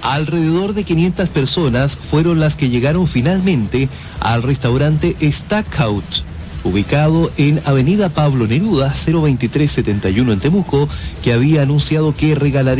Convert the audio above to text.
Alrededor de 500 personas fueron las que llegaron finalmente al restaurante Stackhouse, ubicado en Avenida Pablo Neruda, 02371 en Temuco, que había anunciado que regalaría